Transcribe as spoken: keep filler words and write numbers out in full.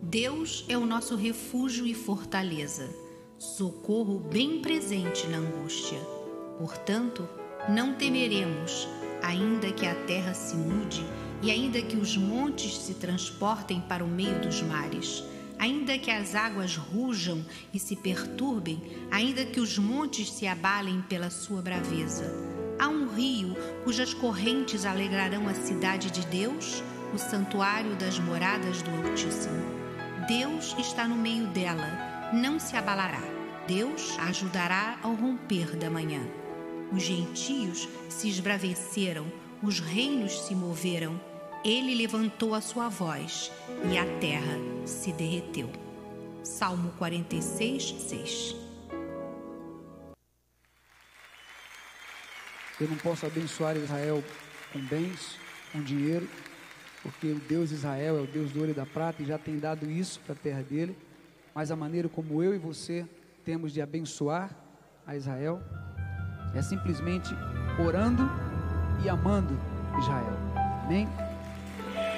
Deus é o nosso refúgio e fortaleza, socorro bem presente na angústia. Portanto, não temeremos, ainda que a terra se mude e ainda que os montes se transportem para o meio dos mares, ainda que as águas rujam e se perturbem, ainda que os montes se abalem pela sua braveza. Há um rio cujas correntes alegrarão a cidade de Deus, o santuário das moradas do Altíssimo. Deus está no meio dela, não se abalará. Deus a ajudará ao romper da manhã. Os gentios se esbraveceram, os reinos se moveram. Ele levantou a sua voz e a terra se derreteu. Salmo quarenta e seis, seis. Eu não posso abençoar Israel com bens, com dinheiro, porque o Deus de Israel é o Deus do ouro e da prata e já tem dado isso para a terra dele. Mas a maneira como eu e você temos de abençoar a Israel é simplesmente orando e amando Israel. Amém?